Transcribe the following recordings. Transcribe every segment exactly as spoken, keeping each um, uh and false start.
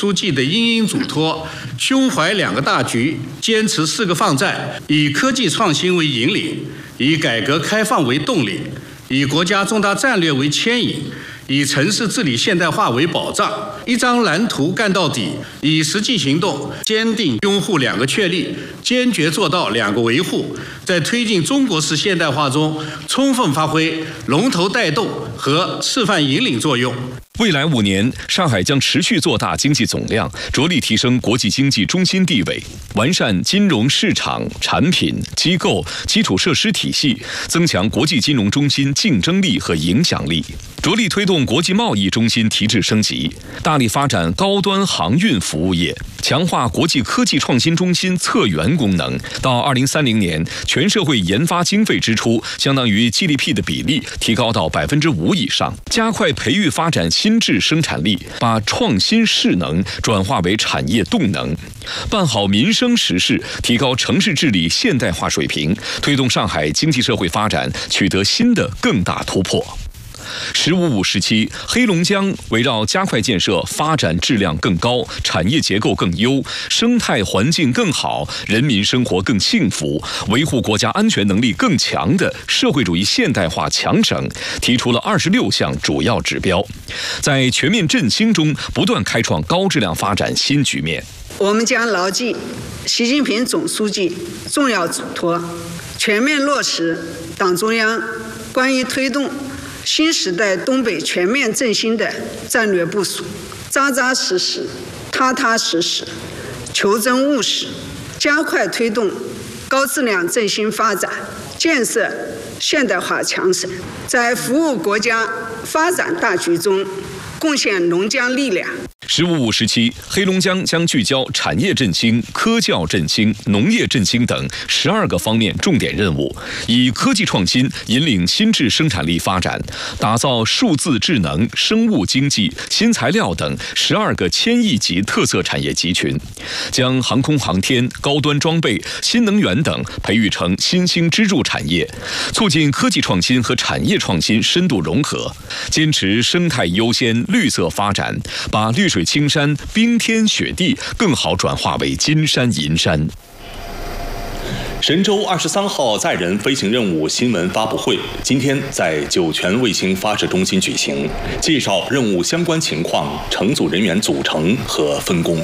书记的殷殷嘱托，胸怀两个大局，坚持四个放在，以科技创新为引领，以改革开放为动力，以国家重大战略为牵引，以城市治理现代化为保障，一张蓝图干到底，以实际行动坚定拥护两个确立，坚决做到两个维护，在推进中国式现代化中充分发挥龙头带动和示范引领作用。 未来五年，上海将持续做大经济总量，着力提升国际经济中心地位，完善金融市场、产品、机构、基础设施体系，增强国际金融中心竞争力和影响力，着力推动国际贸易中心提质升级，大力发展高端航运服务业，强化国际科技创新中心策源功能。到二零三零年，全社会研发经费支出相当于 G D P 的比例提高到百分之五以上，加快培育发展新质生产力，把创新势能转化为产业动能，办好民生实事，提高城市治理现代化水平，推动上海经济社会发展取得新的更大突破。十五五时期，黑龙江围绕加快建设发展质量更高、产业结构更优、生态环境更好、人民生活更幸福、维护国家安全能力更强的社会主义现代化强省，提出了二十六项主要指标，在全面振兴中不断开创高质量发展新局面。 我们将牢记习近平总书记重要嘱托，全面落实党中央关于推动新时代东北全面振兴的战略部署，扎扎实实、踏踏实实、求真务实，加快推动高质量振兴发展，建设现代化强省，在服务国家发展大局中贡献龙江力量。 十五五时期，黑龙江将聚焦产业振兴、科教振兴、农业振兴等十二个方面重点任务，以科技创新引领新质生产力发展，打造数字智能、生物经济、新材料等十二个千亿级特色产业集群，将航空航天、高端装备、新能源等培育成新兴支柱产业，促进科技创新和产业创新深度融合，坚持生态优先、绿色发展，把绿水青山、冰天雪地更好转化为金山银山。 神舟二十三号载人飞行任务新闻发布会今天在酒泉卫星发射中心举行，介绍任务相关情况、乘组人员组成和分工。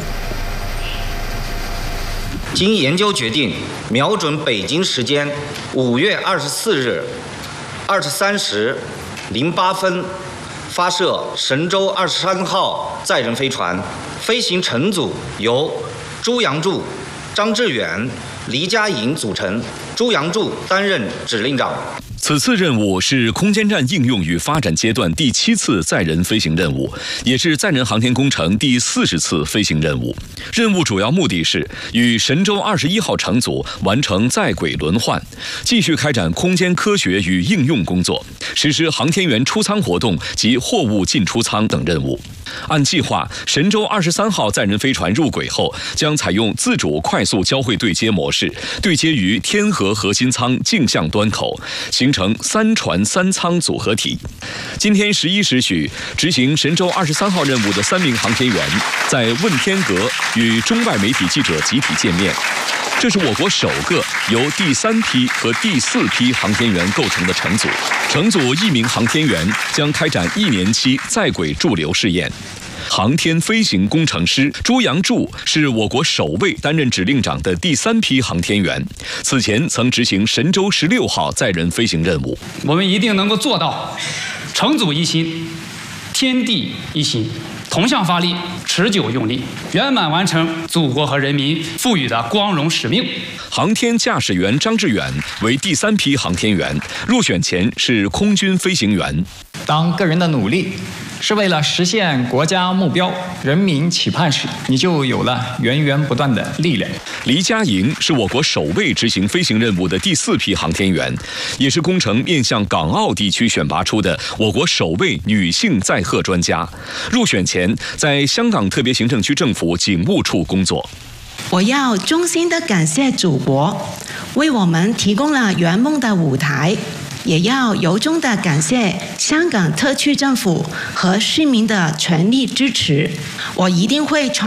经研究决定，瞄准北京时间五月二十四日二十三时零八分。发射神舟二十三号载人飞船，飞行乘组由朱杨柱、张志远、黎佳颖组成，朱杨柱担任指令长。 此次任务是空间站应用与发展阶段第七次载人飞行任务，也是载人航天工程第四十次飞行任务。任务主要目的是与神舟二十一号乘组完成在轨轮换，继续开展空间科学与应用工作，实施航天员出舱活动及货物进出舱等任务。按计划，神舟二十三号载人飞船入轨后，将采用自主快速交会对接模式，对接于天河核心舱径向端口，形成三船三舱组合体。今天十一时许，执行神舟二十三号任务的三名航天员在问天阁与中外媒体记者集体见面。这是我国首个由第三批和第四批航天员构成的乘组。乘组一名航天员将开展一年期在轨驻留试验。航天飞行工程师朱杨柱是我国首位担任指令长的第三批航天员，此前曾执行神舟十六号载人飞行任务。 我们一定能够做到乘组一心，天地一心，同向发力，持久用力，圆满完成祖国和人民赋予的光荣使命。 航天驾驶员张志远为第三批航天员，入选前是空军飞行员。 当个人的努力是为了实现国家目标、人民期盼时，你就有了源源不断的力量。 黎佳颖是我国首位执行飞行任务的第四批航天员，也是工程面向港澳地区选拔出的我国首位女性载荷专家。入选前，在香港特别行政区政府警务处工作。 我要衷心的感谢祖国，为我们提供了圆梦的舞台。也要由衷的感谢香港特区政府和市民的全力支持，我一定会传